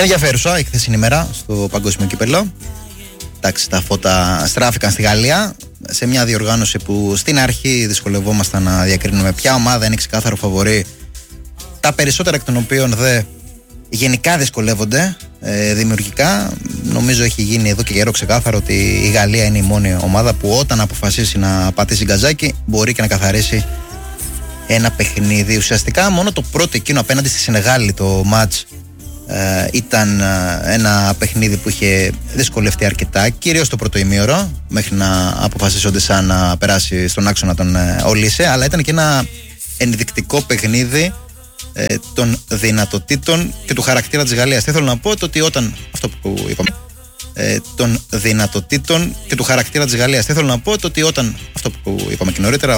Ενδιαφέρουσα η χθεσινή ημέρα στο Παγκόσμιο Κύπελλο. Εντάξει, τα φώτα στράφηκαν στη Γαλλία σε μια διοργάνωση που στην αρχή δυσκολευόμασταν να διακρίνουμε ποια ομάδα είναι ξεκάθαρο φαβορί. Τα περισσότερα εκ των οποίων γενικά δυσκολεύονται δημιουργικά. Νομίζω έχει γίνει εδώ και καιρό ξεκάθαρο ότι η Γαλλία είναι η μόνη ομάδα που όταν αποφασίσει να πατήσει γκαζάκι μπορεί και να καθαρίσει ένα παιχνίδι. Ουσιαστικά μόνο το πρώτο εκείνο απέναντι στη Σενεγάλη, το μάτς, ήταν ένα παιχνίδι που είχε δυσκολευτεί αρκετά, κυρίως το πρώτο ημίωρο, μέχρι να αποφασίσει ότι σαν να περάσει στον άξονα τον Ολύσε, αλλά ήταν και ένα ενδεικτικό παιχνίδι των δυνατοτήτων και του χαρακτήρα της Γαλλίας. Τι θέλω να πω, ότι όταν αυτό που είπαμε, των δυνατοτήτων και του χαρακτήρα της Γαλλίας. Τι θέλω να πω, ότι όταν αυτό που είπαμε και νωρίτερα,